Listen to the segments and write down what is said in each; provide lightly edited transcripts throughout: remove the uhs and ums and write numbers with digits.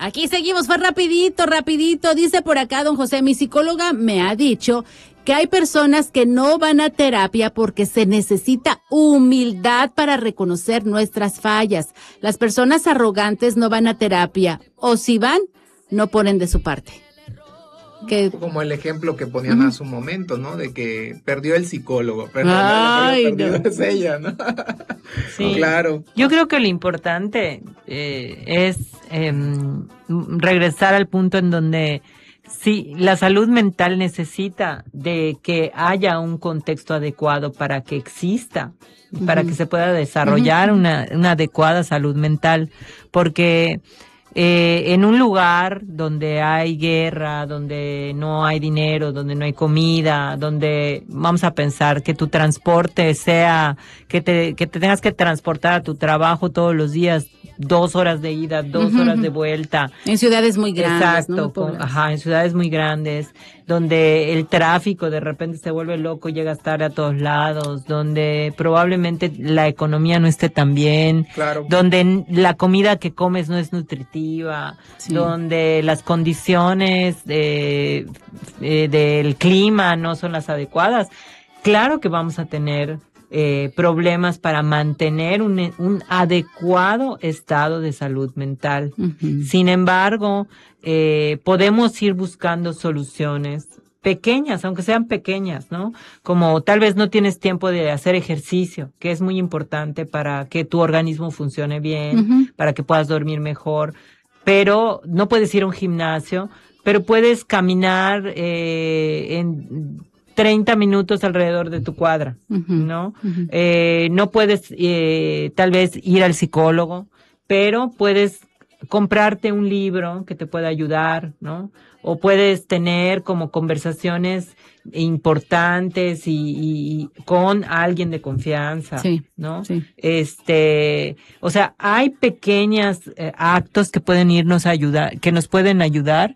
Aquí seguimos, fue rapidito. Dice por acá don José, mi psicóloga me ha dicho que hay personas que no van a terapia porque se necesita humildad para reconocer nuestras fallas. Las personas arrogantes no van a terapia, o si van, no ponen de su parte. Que como el ejemplo que ponían hace un momento, ¿no? De que perdió el psicólogo, pero perdió es ella, ¿no? Sí, claro. Yo creo que lo importante es regresar al punto en donde sí, la salud mental necesita de que haya un contexto adecuado para que exista, para que se pueda desarrollar una adecuada salud mental, porque en un lugar donde hay guerra, donde no hay dinero, donde no hay comida, donde vamos a pensar que tu transporte sea, que te tengas que transportar a tu trabajo todos los días, 2 horas de ida, 2 horas de vuelta. En ciudades muy grandes. Exacto, ¿no? En ciudades muy grandes, donde el tráfico de repente se vuelve loco, llegas tarde a todos lados, donde probablemente la economía no esté tan bien, claro. Donde la comida que comes no es nutritiva, sí. Donde las condiciones del clima no son las adecuadas. Claro que vamos a tener problemas para mantener un adecuado estado de salud mental. Sin embargo, podemos ir buscando soluciones pequeñas, aunque sean pequeñas, ¿no? Como tal vez no tienes tiempo de hacer ejercicio, que es muy importante para que tu organismo funcione bien, para que puedas dormir mejor, pero no puedes ir a un gimnasio, pero puedes caminar en 30 minutos alrededor de tu cuadra, ¿no? No puedes tal vez ir al psicólogo, pero puedes comprarte un libro que te pueda ayudar, ¿no? O puedes tener como conversaciones importantes y con alguien de confianza, sí, ¿no? Sí. O sea, hay pequeños actos que pueden que nos pueden ayudar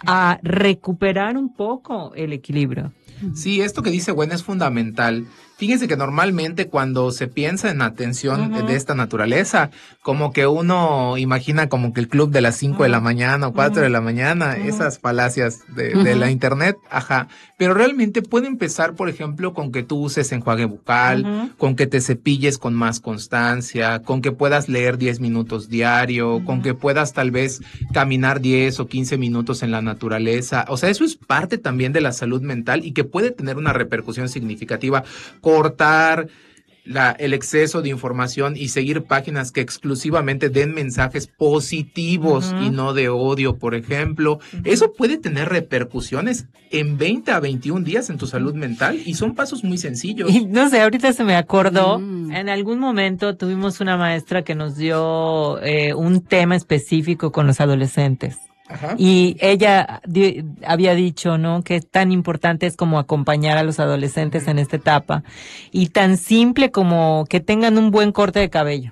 a recuperar un poco el equilibrio. Sí, esto que dice Gwen es fundamental. Fíjense que normalmente cuando se piensa en atención de esta naturaleza, como que uno imagina como que el club de las 5 de la mañana o 4 de la mañana, esas falacias de la internet, pero realmente puede empezar, por ejemplo, con que tú uses enjuague bucal, con que te cepilles con más constancia, con que puedas leer 10 minutos diario, con que puedas tal vez caminar 10 o 15 minutos en la naturaleza. O sea, eso es parte también de la salud mental y que puede tener una repercusión significativa. Cortar el exceso de información y seguir páginas que exclusivamente den mensajes positivos y no de odio, por ejemplo. Eso puede tener repercusiones en 20 a 21 días en tu salud mental y son pasos muy sencillos. Y no sé, ahorita se me acordó, en algún momento tuvimos una maestra que nos dio un tema específico con los adolescentes. Y ella había dicho, ¿no? Que tan importante es como acompañar a los adolescentes en esta etapa y tan simple como que tengan un buen corte de cabello,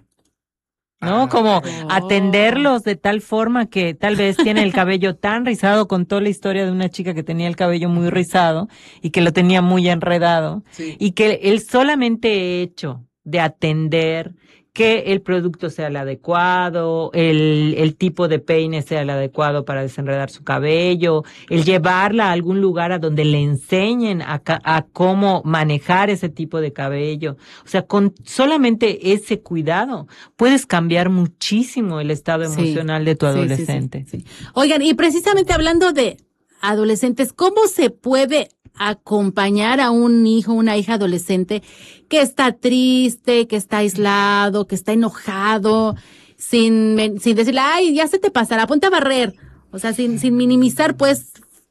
¿no? Como atenderlos de tal forma que tal vez tiene el cabello tan rizado. Contó la historia de una chica que tenía el cabello muy rizado y que lo tenía muy enredado y que el solamente hecho de atender que el producto sea el adecuado, el tipo de peine sea el adecuado para desenredar su cabello, el llevarla a algún lugar a donde le enseñen a cómo manejar ese tipo de cabello. O sea, con solamente ese cuidado puedes cambiar muchísimo el estado emocional de tu adolescente. Sí. Oigan, y precisamente hablando de adolescentes, ¿cómo se puede acompañar a un hijo, una hija adolescente que está triste, que está aislado, que está enojado, sin decirle, ay, ya se te pasará, ponte a barrer? O sea, sin minimizar, pues,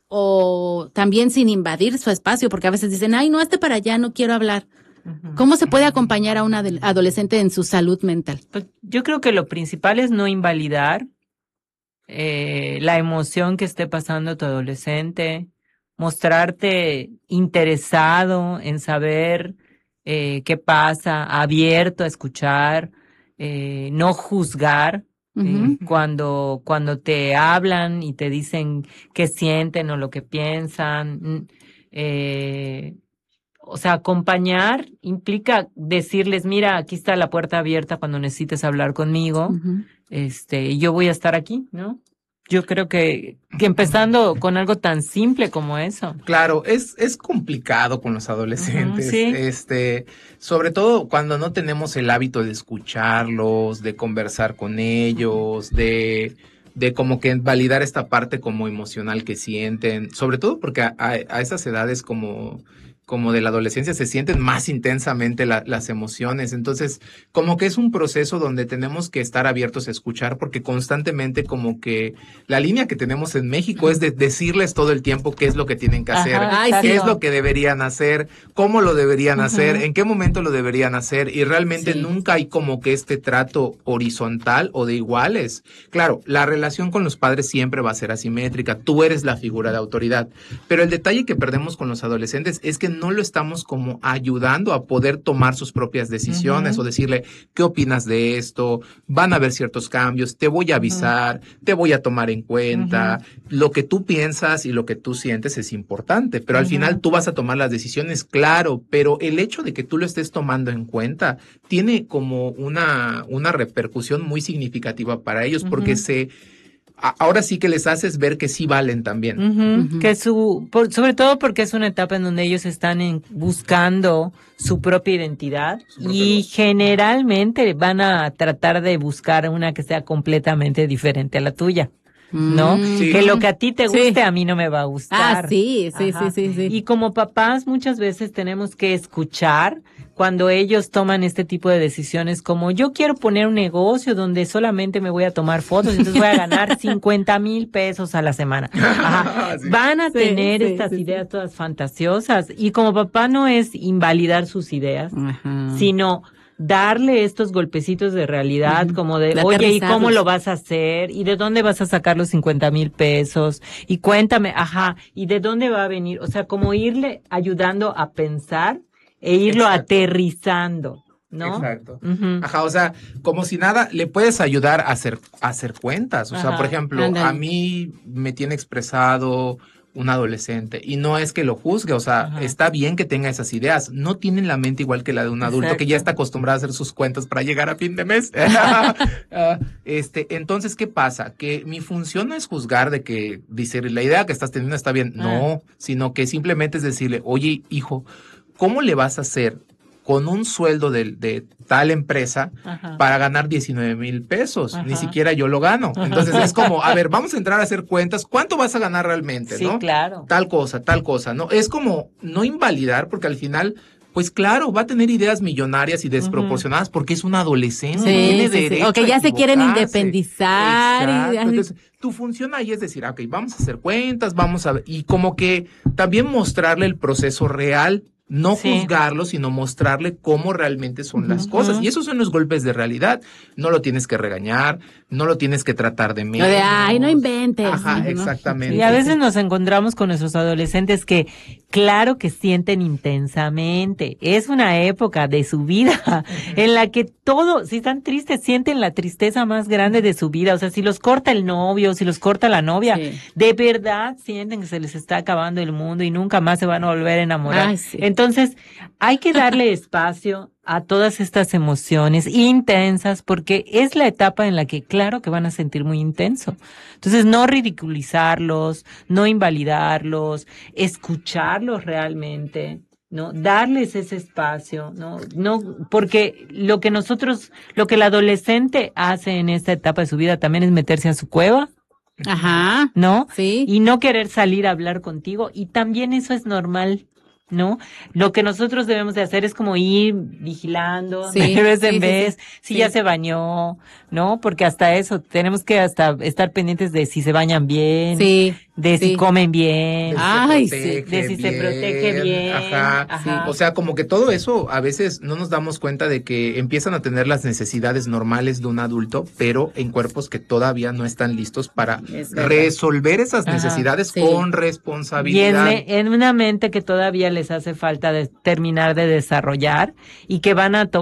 o también sin invadir su espacio, porque a veces dicen, ay, no, hazte para allá, no quiero hablar. ¿Cómo se puede acompañar a un adolescente en su salud mental? Pues yo creo que lo principal es no invalidar la emoción que esté pasando tu adolescente, mostrarte interesado en saber qué pasa, abierto a escuchar, no juzgar. Cuando te hablan y te dicen qué sienten o lo que piensan, o sea, acompañar implica decirles, mira, aquí está la puerta abierta cuando necesites hablar conmigo, y yo voy a estar aquí, ¿no? Yo creo que empezando con algo tan simple como eso. Claro, es complicado con los adolescentes, sí. Sobre todo cuando no tenemos el hábito de escucharlos, de conversar con ellos, de como que validar esta parte como emocional que sienten, sobre todo porque a esas edades como de la adolescencia se sienten más intensamente las emociones. Entonces, como que es un proceso donde tenemos que estar abiertos a escuchar, porque constantemente como que la línea que tenemos en México es de decirles todo el tiempo qué es lo que tienen que hacer, qué es lo que deberían hacer, cómo lo deberían hacer, en qué momento lo deberían hacer, y realmente nunca hay como que este trato horizontal o de iguales. Claro, la relación con los padres siempre va a ser asimétrica, tú eres la figura de autoridad, pero el detalle que perdemos con los adolescentes es que no lo estamos como ayudando a poder tomar sus propias decisiones o decirle, ¿qué opinas de esto? Van a haber ciertos cambios, te voy a avisar, te voy a tomar en cuenta. Lo que tú piensas y lo que tú sientes es importante, pero al final tú vas a tomar las decisiones, claro, pero el hecho de que tú lo estés tomando en cuenta tiene como una repercusión muy significativa para ellos, porque ahora sí que les haces ver que sí valen también. Que sobre todo porque es una etapa en donde ellos están buscando su propia identidad y generalmente van a tratar de buscar una que sea completamente diferente a la tuya. ¿No? Que lo que a ti te guste a mí no me va a gustar. Sí. Y como papás muchas veces tenemos que escuchar cuando ellos toman este tipo de decisiones, como yo quiero poner un negocio donde solamente me voy a tomar fotos, entonces voy a ganar 50,000 pesos a la semana. Van a tener estas ideas todas fantasiosas, y como papá no es invalidar sus ideas, sino darle estos golpecitos de realidad, como de, oye, ¿y cómo lo vas a hacer? ¿Y de dónde vas a sacar los 50,000 pesos? Y cuéntame, ¿y de dónde va a venir? O sea, como irle ayudando a pensar e irlo aterrizando, ¿no? Exacto. O sea, como si nada, le puedes ayudar a hacer cuentas. O sea, por ejemplo, a mí me tiene expresado un adolescente, y no es que lo juzgue, o sea, está bien que tenga esas ideas, no tienen la mente igual que la de un adulto que ya está acostumbrado a hacer sus cuentas para llegar a fin de mes. Entonces, ¿qué pasa? Que mi función no es juzgar de que dice la idea que estás teniendo está bien, no, sino que simplemente es decirle, oye, hijo, ¿cómo le vas a hacer con un sueldo de tal empresa para ganar 19,000 pesos? Ni siquiera yo lo gano. Entonces es como, a ver, vamos a entrar a hacer cuentas. ¿Cuánto vas a ganar realmente? ¿No? Sí, claro. Tal cosa, ¿no? Es como no invalidar, porque al final, pues claro, va a tener ideas millonarias y desproporcionadas porque es un adolescente. Tiene derecho o que ya se quieren independizar. Exacto. Entonces, tu función ahí es decir, ok, vamos a hacer cuentas, vamos a ver, y como que también mostrarle el proceso real. No juzgarlo, sino mostrarle cómo realmente son las cosas. Y esos son los golpes de realidad. No lo tienes que regañar, no lo tienes que tratar de menos. No inventes. Exactamente. Y a veces nos encontramos con nuestros adolescentes que, claro que sienten intensamente. Es una época de su vida en la que si están tristes, sienten la tristeza más grande de su vida. O sea, si los corta el novio, si los corta la novia, de verdad sienten que se les está acabando el mundo y nunca más se van a volver a enamorar. Entonces, hay que darle espacio a todas estas emociones intensas, porque es la etapa en la que, claro, que van a sentir muy intenso. Entonces, no ridiculizarlos, no invalidarlos, escucharlos realmente, ¿no? Darles ese espacio, no, porque lo que el adolescente hace en esta etapa de su vida también es meterse a su cueva. ¿No? Sí. Y no querer salir a hablar contigo, y también eso es normal, ¿no? Lo que nosotros debemos de hacer es como ir vigilando de vez en vez, si ya se bañó, ¿no? Porque hasta eso, tenemos que hasta estar pendientes de si se bañan bien, de si comen bien, de si se protege bien. O sea, como que todo eso a veces no nos damos cuenta de que empiezan a tener las necesidades normales de un adulto, pero en cuerpos que todavía no están listos para resolver esas necesidades con responsabilidad. Y en una mente que todavía les hace falta terminar de desarrollar, y que van a